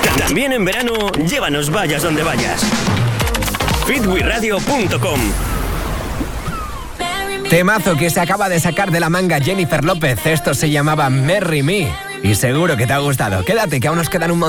También en verano, llévanos vayas donde vayas. fitwiradio.com. Temazo que se acaba de sacar de la manga Jennifer López. Esto se llamaba Marry Me. Y seguro que te ha gustado. Quédate, que aún nos quedan un montón.